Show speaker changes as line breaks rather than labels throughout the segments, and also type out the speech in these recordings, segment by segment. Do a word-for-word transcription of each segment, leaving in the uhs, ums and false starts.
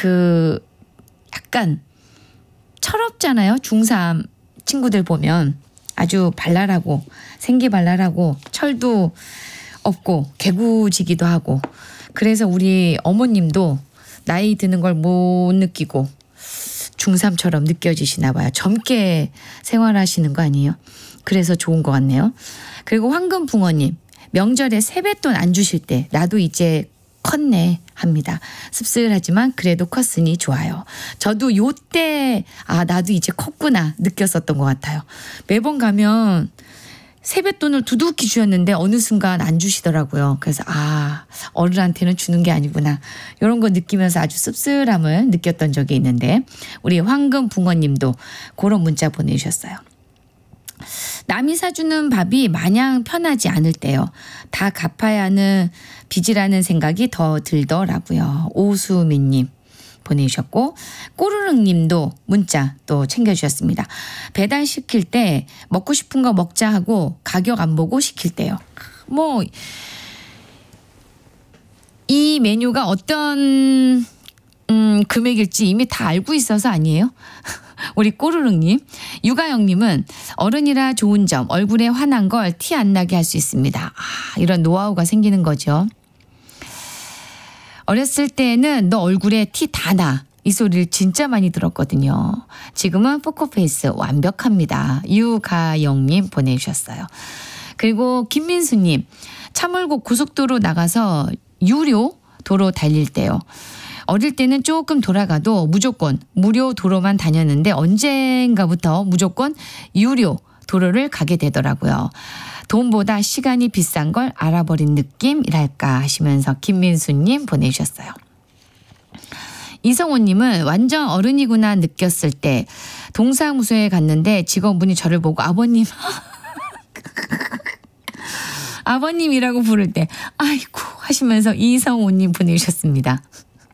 그 약간 철없잖아요. 중삼 친구들 보면 아주 발랄하고 생기발랄하고 철도 없고 개구지기도 하고 그래서 우리 어머님도 나이 드는 걸 못 느끼고 중삼처럼 느껴지시나 봐요. 젊게 생활하시는 거 아니에요? 그래서 좋은 것 같네요. 그리고 황금붕어님 명절에 세뱃돈 안 주실 때 나도 이제 컸네 합니다. 씁쓸하지만 그래도 컸으니 좋아요. 저도 요때 아 나도 이제 컸구나 느꼈었던 것 같아요. 매번 가면 세뱃돈을 두둑히 주셨는데 어느 순간 안 주시더라고요. 그래서 아 어른한테는 주는 게 아니구나 이런 거 느끼면서 아주 씁쓸함을 느꼈던 적이 있는데 우리 황금붕어님도 그런 문자 보내주셨어요. 남이 사주는 밥이 마냥 편하지 않을 때요. 다 갚아야 하는 빚이라는 생각이 더 들더라고요. 오수민님 보내주셨고 꼬르륵님도 문자 또 챙겨주셨습니다. 배달시킬 때 먹고 싶은 거 먹자 하고 가격 안 보고 시킬 때요. 뭐 이 메뉴가 어떤 음, 금액일지 이미 다 알고 있어서 아니에요? 우리 꼬르륵님, 유가영님은 어른이라 좋은 점 얼굴에 화난 걸 티 안 나게 할 수 있습니다. 아, 이런 노하우가 생기는 거죠. 어렸을 때는 너 얼굴에 티 다 나. 이 소리를 진짜 많이 들었거든요. 지금은 포커페이스 완벽합니다. 유가영님 보내주셨어요. 그리고 김민수님 차 몰고 고속도로 나가서 유료 도로 달릴 때요. 어릴 때는 조금 돌아가도 무조건 무료 도로만 다녔는데 언젠가부터 무조건 유료 도로를 가게 되더라고요. 돈보다 시간이 비싼 걸 알아버린 느낌이랄까 하시면서 김민수님 보내주셨어요. 이성호님은 완전 어른이구나 느꼈을 때 동사무소에 갔는데 직원분이 저를 보고 아버님 아버님이라고 부를 때 아이고 하시면서 이성호님 보내주셨습니다.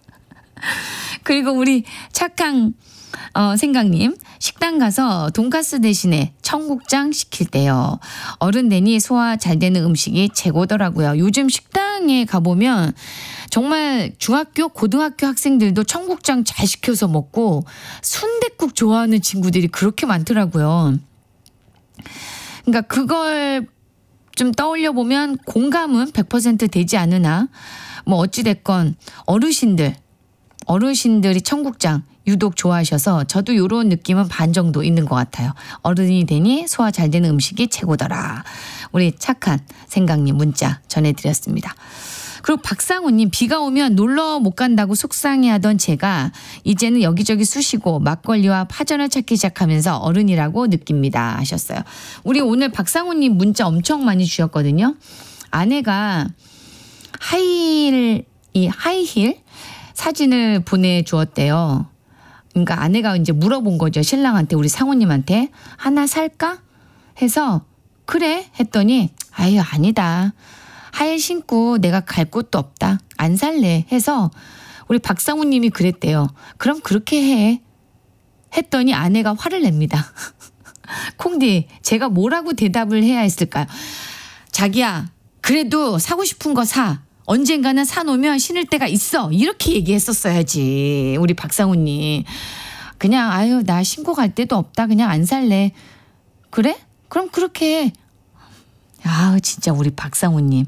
그리고 우리 착한 어, 생각님 식당 가서 돈가스 대신에 청국장 시킬 때요. 어른 되니 소화 잘 되는 음식이 최고더라고요. 요즘 식당에 가보면 정말 중학교 고등학교 학생들도 청국장 잘 시켜서 먹고 순댓국 좋아하는 친구들이 그렇게 많더라고요. 그러니까 그걸 좀 떠올려 보면 공감은 백 퍼센트 되지 않으나 뭐 어찌됐건 어르신들 어르신들이 청국장 유독 좋아하셔서 저도 이런 느낌은 반 정도 있는 것 같아요. 어른이 되니 소화 잘 되는 음식이 최고더라. 우리 착한 생각님 문자 전해드렸습니다. 그리고 박상우님 비가 오면 놀러 못 간다고 속상해하던 제가 이제는 여기저기 쑤시고 막걸리와 파전을 찾기 시작하면서 어른이라고 느낍니다 하셨어요. 우리 오늘 박상우님 문자 엄청 많이 주셨거든요. 아내가 하이힐 이 하이힐 사진을 보내주었대요. 그러니까 아내가 이제 물어본 거죠. 신랑한테 우리 상우님한테 하나 살까? 해서 그래 했더니 아유 아니다. 하일 신고 내가 갈 곳도 없다. 안 살래 해서 우리 박상우님이 그랬대요. 그럼 그렇게 해. 했더니 아내가 화를 냅니다. 콩디 제가 뭐라고 대답을 해야 했을까요? 자기야 그래도 사고 싶은 거 사. 언젠가는 사놓으면 신을 때가 있어. 이렇게 얘기했었어야지. 우리 박상우님. 그냥 아유 나 신고 갈 데도 없다. 그냥 안 살래. 그래? 그럼 그렇게 해. 아 진짜 우리 박상우님.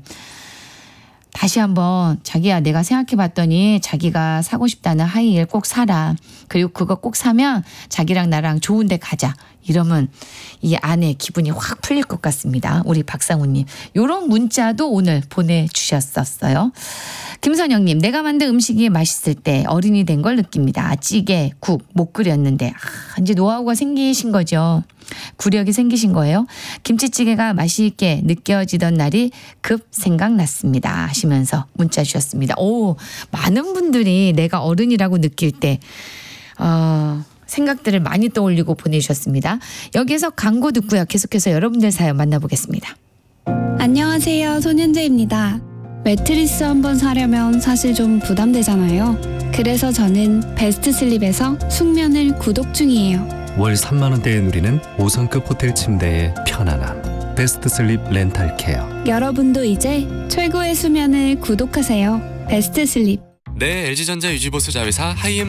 다시 한번 자기야 내가 생각해봤더니 자기가 사고 싶다는 하이힐 꼭 사라. 그리고 그거 꼭 사면 자기랑 나랑 좋은 데 가자. 이러면 이 아내 기분이 확 풀릴 것 같습니다. 우리 박상우님. 이런 문자도 오늘 보내주셨었어요. 김선영님 내가 만든 음식이 맛있을 때 어른이 된 걸 느낍니다. 찌개, 국 못 끓였는데 아, 이제 노하우가 생기신 거죠. 구력이 생기신 거예요. 김치찌개가 맛있게 느껴지던 날이 급 생각났습니다 하시면서 문자 주셨습니다. 오 많은 분들이 내가 어른이라고 느낄 때 어, 생각들을 많이 떠올리고 보내주셨습니다. 여기에서 광고 듣고요. 계속해서 여러분들 사연 만나보겠습니다.
안녕하세요. 손현재입니다. 매트리스 한번 사려면 사실 좀 부담되잖아요. 그래서 저는 베스트슬립에서 숙면을 구독 중이에요.
월 삼만 원대에 누리는 오 성급 호텔 침대의 편안함. 베스트슬립 렌탈케어.
여러분도 이제 최고의 수면을 구독하세요. 베스트슬립.
네, 엘지전자 유지보수 자회사 하이엠